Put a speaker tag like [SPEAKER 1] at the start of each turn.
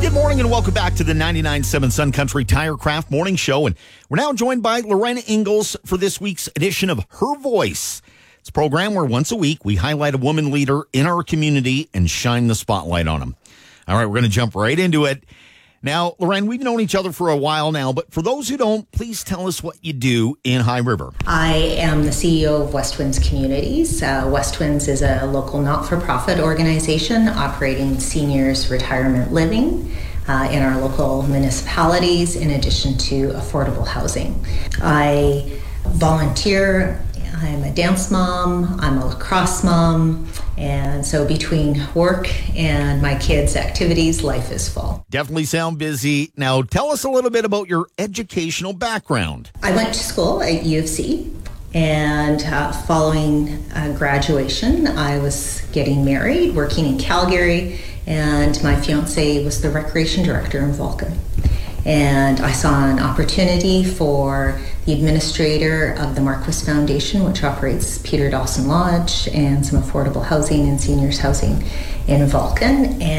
[SPEAKER 1] Good morning and welcome back to the 99.7 Sun Country Tirecraft Morning Show. And we're now joined by Lorena Ingalls for this week's edition of Her Voice. It's a program where once a week we highlight a woman leader in our community and shine the spotlight on them. All right, we're going to jump right into it. Now, Lorraine, we've known each other for a while now, but for those who don't, please tell us what you do in High River.
[SPEAKER 2] I am the CEO of West Winds Communities. West Winds is a local not-for-profit organization operating seniors retirement living in our local municipalities, in addition to affordable housing. I volunteer. I'm a dance mom, I'm a lacrosse mom, and so between work and my kids' activities, life is full.
[SPEAKER 1] Definitely sound busy. Now, tell us a little bit about your educational background.
[SPEAKER 2] I went to school at U of C, and following graduation, I was getting married, working in Calgary, and my fiance was the recreation director in Vulcan. And I saw an opportunity for the administrator of the Marquis Foundation, which operates Peter Dawson Lodge and some affordable housing and seniors housing in Vulcan.